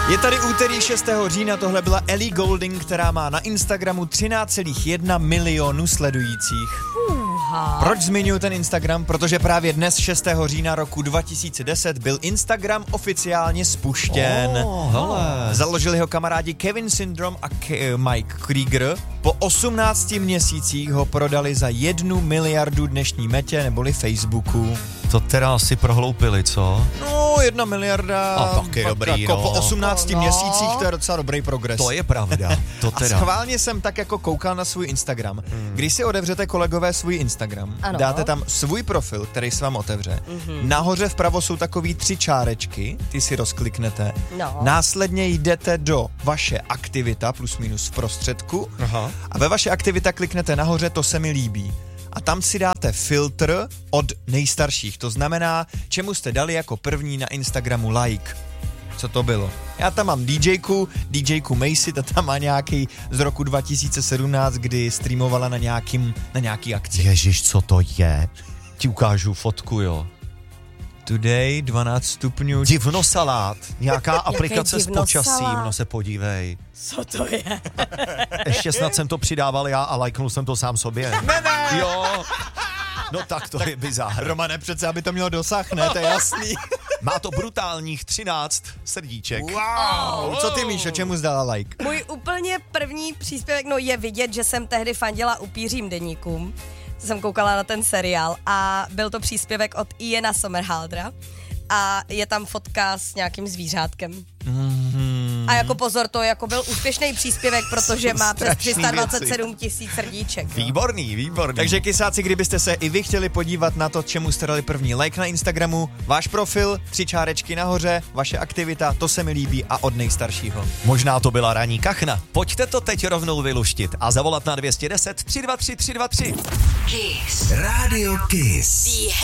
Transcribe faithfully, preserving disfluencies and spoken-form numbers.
Je tady úterý šestého října, tohle byla Ellie Goulding, která má na Instagramu třináct celá jedna milionu sledujících. Uha. Proč zmiňuji ten Instagram? Protože právě dnes šestého října roku dva tisíce deset byl Instagram oficiálně spuštěn. Oh, hele. Založili ho kamarádi Kevin Syndrome a K- Mike Krieger. Po osmnácti měsících ho prodali za jednu miliardu dnešní metě neboli Facebooku. To teda asi prohloupili, co? No, jedna miliarda. A taky fakt dobrý, jako no. po osmnácti No. měsících to je docela dobrý progres. To je pravda, to A teda. schválně jsem tak jako koukal na svůj Instagram. Hmm. Když si otevřete, kolegové, svůj Instagram, Ano. dáte tam svůj profil, který se vám otevře. Mm-hmm. Nahoře vpravo jsou takový tři čárečky, ty si rozkliknete. No. Následně jdete do vaše aktivita, plus minus v prostředku. Aha. A ve vaše aktivita kliknete nahoře, to se mi líbí. A tam si dáte filtr od nejstarších. To znamená, čemu jste dali jako první na Instagramu like. Co to bylo? Já tam mám DJku, DJku Macy, ta tam má nějaký z roku dva tisíce sedmnáct, kdy streamovala na, nějakým, na nějaký akci. Ježiš, co to je? Ti ukážu fotku, jo. Today dvanáct stupňů. Divnosalát, nějaká aplikace s divnosalát? počasím, no se podívej. Co to je? Ještě snad jsem to přidával já a lajknul jsem to sám sobě. Ne, ne. Jo. No tak to je bizár. Romane, přece, aby to mělo dosah, ne? To je jasný. Má to brutálních třináct srdíček. Wow. Co ty, Míšo, čemu jsi dala like? Můj úplně první příspěvek, no je vidět, že jsem tehdy fandila upířím deníkům. Jsem koukala na ten seriál a byl to příspěvek od Iana Somerhaldera a je tam fotka s nějakým zvířátkem. Mm-hmm. A jako pozor, to jako byl úspěšný příspěvek, protože má přes tři sta dvacet sedm tisíc srdíček. No. Výborný, výborný. Takže kysáci, kdybyste se i vy chtěli podívat na to, čemu jste dali první like na Instagramu, váš profil, tři čárečky nahoře, vaše aktivita, to se mi líbí a od nejstaršího. Možná to byla ranní kachna. Pojďte to teď rovnou vyluštit a zavolat na dvě stě deset tři dva tři tři dva tři. Kiss. Radio Kiss.